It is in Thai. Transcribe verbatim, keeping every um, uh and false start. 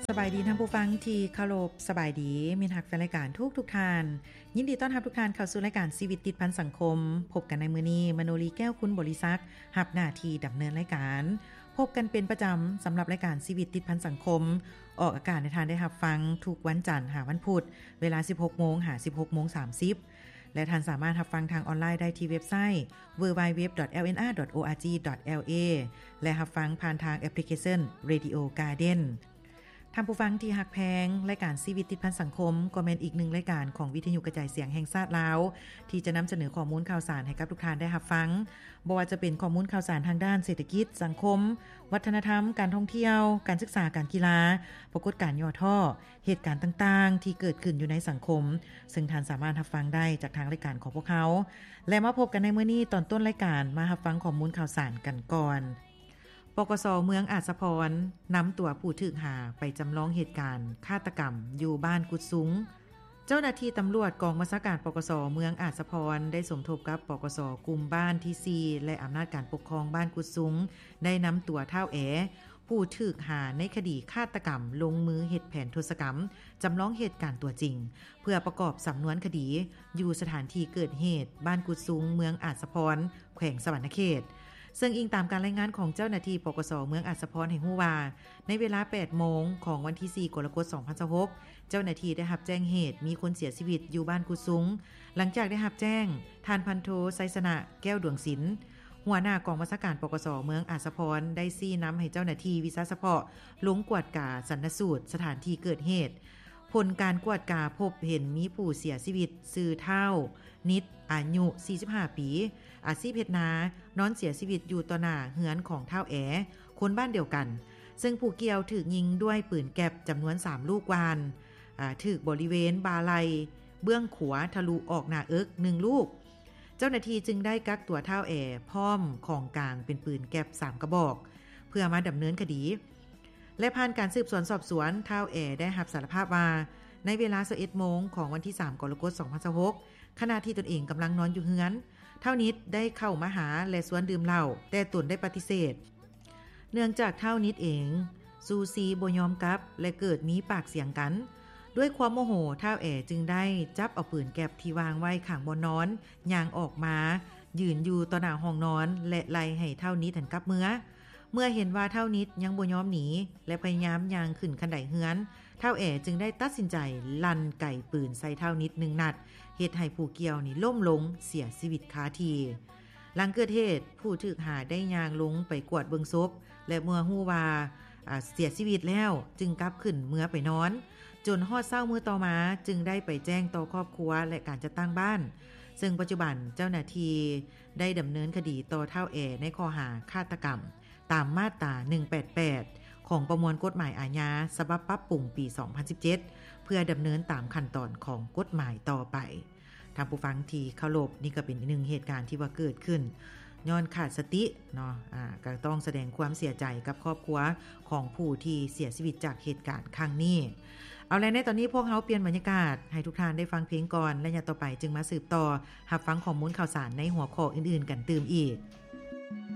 สบายดีท่านผู้ฟังที่เคารพสบายดีมิตรฮักแฟนรายการทุกทุกท่านยินดีต้อนรับทุกท่านเข้าสู่รายการชีวิตติดพันสังคมพบกันในมื้อนี้มโนรีแก้วคุณบริษัทรับหน้าที่ดำเนินรายการพบกันเป็นประจำสำหรับรายการชีวิตติดพันสังคมออกอากาศในทานได้รับฟังทุกวันจันทร์หาวันพุธเวลา สิบหกโมง หา สิบหกโมงสามสิบ และท่านสามารถรับฟังทางออนไลน์ได้ที่เว็บไซต์ ดับเบิลยู ดับเบิลยู ดับเบิลยู ดอท แอล เอ็น อาร์ ดอท โอ อาร์ จี ดอท แอล เอ และรับฟังผ่านทางแอปพลิเคชัน Radio Gardenท่านผู้ฟังที่ฮักแพงรายการชีวิตติดพันสังคมก็เป็นอีกหนึ่งรายการของวิทยุกระจายเสียงแห่งชาติลาวที่จะนำเสนอข้อมูลข่าวสารให้กับทุกท่านได้รับฟังบ่ว่าจะเป็นข้อมูลข่าวสารทางด้านเศรษฐกิจสังคมวัฒนธรรมการท่องเที่ยวการศึกษาการกีฬาปรากฏการณ์ย่อท่อเหตุการณ์ต่างๆที่เกิดขึ้นอยู่ในสังคมซึ่งท่านสามารถรับฟังได้จากทางรายการของพวกเขาและมาพบกันในมื้อนี้ตอนต้นรายการมารับฟังข้อมูลข่าวสารกันก่อนปกส.เมืองอาจสะพรนำตัวผู้ถูกหาไปจำลองเหตุการณ์ฆาตกรรมอยู่บ้านกุดสุงเจ้าหน้าที่ตำรวจกองบัญชาการปกส.เมืองอาจสะพรได้สมทบกับปกส.กลุ่มบ้านที่สี่และอำนาจการปกครองบ้านกุดสุงได้นำตัวเฒ่าแอผู้ถูกหาในคดีฆาตกรรมลงมือเหตุแผนโทษกรรมจำลองเหตุการณ์ตัวจริงเพื่อประกอบสำนวนคดีอยู่สถานที่เกิดเหตุบ้านกุดสุงเมืองอาจสะพรแขวงสวรรณเขตซึ่งอิงตามการรายงานของเจ้าหน้าที่ปกส.เมืองอาจสะพรแห่งฮู้ว่าในเวลา แปดโมง ของวันที่ สี่ กรกฎาคม สองพันยี่สิบหกเจ้าหน้าที่ได้รับแจ้งเหตุมีคนเสียชีวิตอยู่บ้านกุดสุงหลังจากได้รับแจ้งท่านพันโทไซสนะแก้วดวงศิลป์หัวหน้ากองบัญชาการปกส.เมืองอาจสะพรได้ซี้นำให้เจ้าหน้าที่วิสาเฉพาะลงกวดกาชันสูตรสถานที่เกิดเหตุผลการกวดกาพบเห็นมีผู้เสียชีวิตชื่อเฒ่านิดอายุ สี่สิบห้า ปีอาชีพเฮ็ดนานอนเสียชีวิตอยู่ต่อหน้าเฮือนของเฒ่าแอคนบ้านเดียวกันซึ่งผู้เกี่ยวถูกยิงด้วยปืนแก๊ปจำนวนสามลูกวานอ่าถูกบริเวณบาไหล่เบื้องขวาทะลุออกหน้าเอิกหนึ่งลูกเจ้าหน้าที่จึงได้กักตัวเฒ่าแอพร้อมของกลางเป็นปืนแก๊ปสามกระบอกเพื่อมาดำเนินคดีและผ่านการสืบสวนสอบสวนเฒ่าแอได้รับสารภาพว่าในเวลา สิบเอ็ดโมง ของวันที่ สาม กรกฎาคม สองพันยี่สิบหกขณะที่ตนเองกำลังนอนอยู่เฮือนเท่านิดได้เข้ามาหาและสวนดื่มเหล้าแต่ตนได้ปฏิเสธเนื่องจากเท่านิดเองซูซีบ่ยอมกลับและเกิดมีปากเสียงกันด้วยความโมโหเท่าแอจึงได้จับเอาปืนแก๊ปที่วางไว้ข้างบนนอนย่างออกมายืนอยู่ต่อหน้าห้องนอนและไล่ให้เท่านิดหันกลับเมื่อเมื่อเห็นว่าเท่านิดยังบ่ยอมหนีและพยายามย่างขึ้นคันไดเฮือนเท่าแอจึงได้ตัดสินใจลั่นไก่ปืนใส่เท่านิดหนึ่งนัดเฮ็ดให้ผู้เกี่ยวนี่ล้มลงเสียชีวิตคาที่หลังเกิดเหตุผู้ถูกหาได้ย่างลงไปกวาดเบิ่งศพและเมื่อฮู้ว่าเสียชีวิตแล้วจึงกลับขึ้นเมื่อไปนอนจนฮอดเช้ามื้อต่อมาจึงได้ไปแจ้งต่อครอบครัวและการจัดตั้งบ้านซึ่งปัจจุบันเจ้าหน้าที่ได้ดำเนินคดีต่อเท่าแอในข้อหาฆาตกรรมตามมาตราหนึ่งแปดแปดของประมวลกฎหมายอาญาฉบับปรับปรุงปีสองพันสิบเจ็ดเพื่อดำเนินตามขั้นตอนของกฎหมายต่อไปท่านผู้ฟังที่เคารพนี่ก็เป็นอีกหนึ่งเหตุการณ์ที่ว่าเกิดขึ้นย้อนขาดสติเนาะอ่าก็ต้องแสดงความเสียใจกับครอบครัวของผู้ที่เสียชีวิตจากเหตุการณ์ครั้งนี้เอาละในตอนนี้พวกเราเปลี่ยนบรรยากาศให้ทุกท่านได้ฟังเพลงก่อนและอย่าต่อไปจึงมาสืบต่อรับฟังข้อมูลข่าวสารในหัวข้ออื่นๆกันตื่มอีก